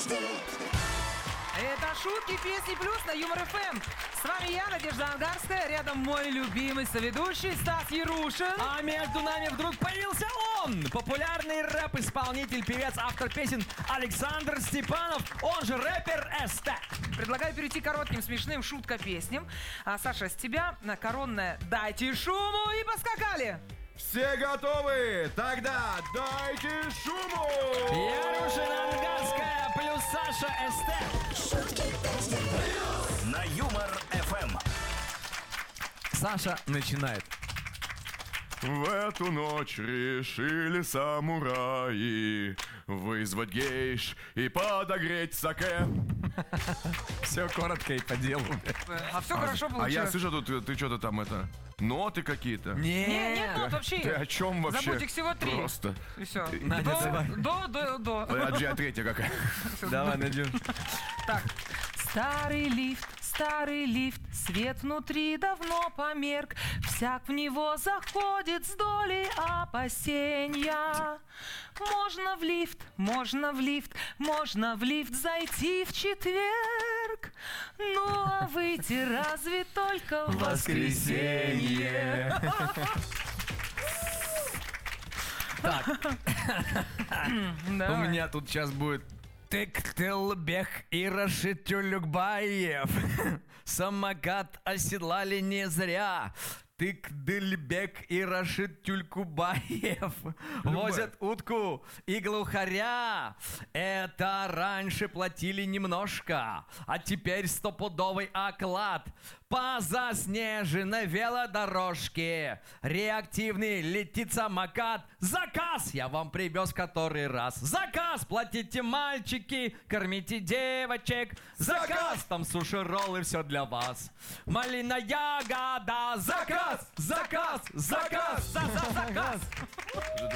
Это шутки, песни плюс на Юмор ФМ. С вами я, Надежда Ангарская, рядом мой любимый соведущий Стас Ярушин. А между нами вдруг появился он, популярный рэп-исполнитель, певец, автор песен Александр Степанов, он же рэпер СТ. Предлагаю перейти к коротким смешным шутка-песням. Саша, с тебя на коронное «Дайте шуму» и поскакали! Все готовы? Тогда дайте шуму! Ярушин Ангарская плюс Саша СТ. На Юмор ФМ. Саша начинает. В эту ночь решили самураи вызвать гейш и подогреть саке. Все коротко и по делу. А все хорошо А я получилось. слышу, тут ты что-то там ноты какие-то. Нет, тут вообще. Ты о чем вообще? Забудь их всего 3. Просто. И все. Надя, давай. До. А третья какая? Давай, Надюш. Так. Старый лифт, свет внутри давно померк. Всяк в него заходит с долей опасения. Можно в лифт зайти в четверг. Ну а выйти разве только в воскресенье. Так, у меня тут сейчас будет Тыктылбек и Рашид Тюлюкбаев. Самокат оседлали не зря. Тыктылбек и Рашид Тюлькубаев возят утку и глухаря. Это раньше платили немножко, а теперь стопудовый оклад. По заснеженной велодорожке реактивный летит самокат. Заказ я вам привез который раз. Заказ платите, мальчики, кормите девочек. Заказ там суши-роллы, все для вас. Малина ягода. Заказ.